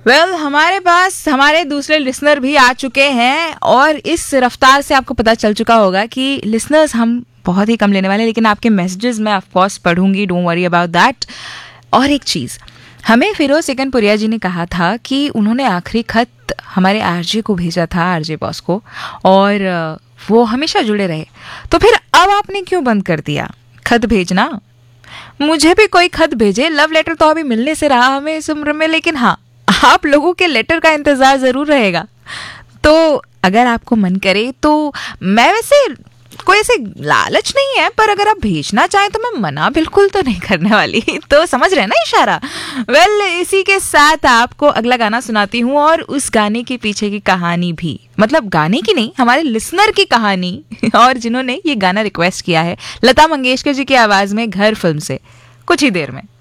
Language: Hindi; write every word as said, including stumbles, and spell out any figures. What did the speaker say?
वेल well, हमारे पास हमारे दूसरे लिसनर भी आ चुके हैं और इस रफ्तार से आपको पता चल चुका होगा कि लिसनर्स हम बहुत ही कम लेने वाले हैं, लेकिन आपके मैसेजेस मैं of course पढ़ूंगी, don't worry about that. और एक चीज़, हमें फिरोज सिकनपुरिया जी ने कहा था कि उन्होंने आखिरी खत हमारे आरजे को भेजा था, आरजे बॉस को, और वो हमेशा जुड़े रहे। तो फिर अब आपने क्यों बंद कर दिया खत भेजना? मुझे भी कोई खत भेजे। लव लेटर तो अभी मिलने से रहा हमें इस उम्र में, लेकिन हाँ, आप लोगों के लेटर का इंतजार जरूर रहेगा। तो अगर आपको मन करे तो मैं, वैसे कोई ऐसे लालच नहीं है, पर अगर आप भेजना चाहें तो मैं मना बिल्कुल तो नहीं करने वाली। तो समझ रहे हैं ना इशारा? वेल well, इसी के साथ आपको अगला गाना सुनाती हूँ, और उस गाने के पीछे की कहानी भी, मतलब गाने की नहीं, हमारे लिसनर की कहानी, और जिन्होंने ये गाना रिक्वेस्ट किया है, लता मंगेशकर जी की आवाज में, घर फिल्म से, कुछ ही देर में।